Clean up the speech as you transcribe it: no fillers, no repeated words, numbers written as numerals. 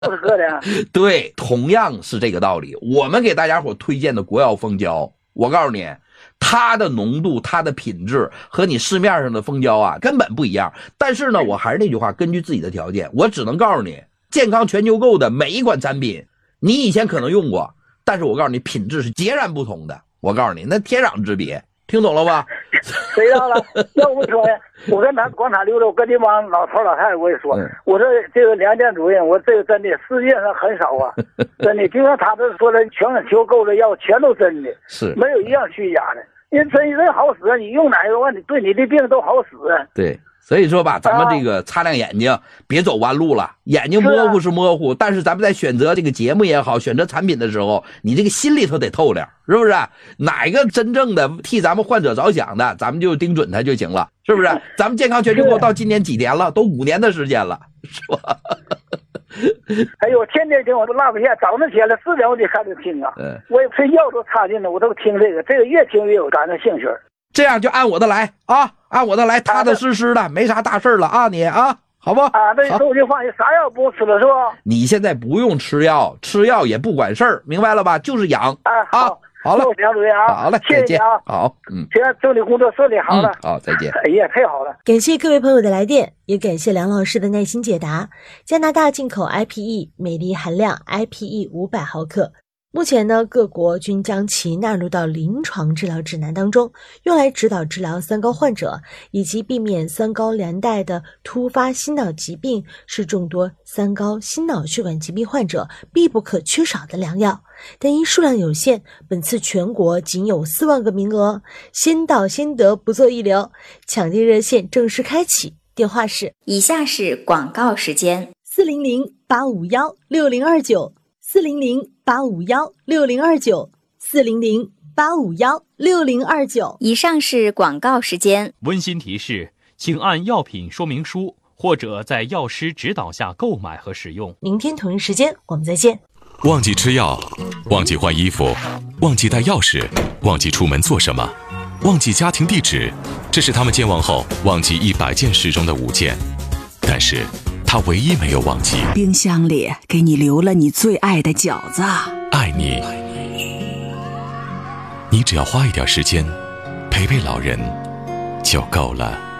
都是喝的。 对，同样是这个道理。我们给大家伙推荐的国药蜂胶，我告诉你，它的浓度、它的品质和你市面上的蜂胶啊根本不一样。但是呢，我还是那句话，根据自己的条件，我只能告诉你，健康全球购的每一款产品，你以前可能用过，但是我告诉你，品质是截然不同的。我告诉你，那天壤之别。听懂了吧？ 谁道了？要不说呀，我跟他广场溜达，我跟这帮老头老太太我也说，我说这个梁建主任，我这个真的世界上很少啊，真的，就像他这说的，全球购的药全都真的， 是没有一样虚假的，因为真好使，你用哪个话，你对你的病都好使。 对。所以说吧，咱们这个擦亮眼睛，别走弯路了。眼睛模糊是模糊，但是咱们在选择这个节目也好，选择产品的时候，你这个心里头得透亮，是不是？哪一个真正的替咱们患者着想的，咱们就盯准他就行了，是不是？咱们健康全球购到今年几年了？都5年的时间了，是吧？ 哎呦，天天听我都落不下，早上起来4点我得开始听啊。我也睡觉都插进了，我都听这个越听越有感的兴趣。 这样就按我的来啊，按我的来，踏踏实实的，没啥大事了啊，你啊，好不？ 啊，那说句话，你啥药不吃了是吧？ 你现在不用吃药，吃药也不管事儿，明白了吧？就是养啊。好了， 梁主任啊， 好了， 谢谢你啊。 好， 行，祝你工作顺利，好了， 好，再见。 哎呀，太好了！ 感谢各位朋友的来电，也感谢梁老师的耐心解答。加拿大进口 IPE 每粒含量 IPE 500毫克。目前呢，各国均将其纳入到临床治疗指南当中，用来指导治疗三高患者，以及避免三高连带的突发心脑疾病，是众多三高心脑血管疾病患者必不可缺少的良药。但因数量有限，本次全国仅有4万个名额，先到先得，不做一流。抢订热线正式开启，电话是： 以下是广告时间 400-851-6029。400-851-6029，400-851-6029。 以上是广告时间。 温馨提示，请按药品说明书或者在药师指导下购买和使用。 明天同一时间我们再见。 忘记吃药，忘记换衣服，忘记带钥匙，忘记出门做什么，忘记家庭地址，这是他们健忘后忘记100件事中的5件。但是他唯一没有忘记， 冰箱里给你留了你最爱的饺子。 爱你，你只要花一点时间陪陪老人就够了。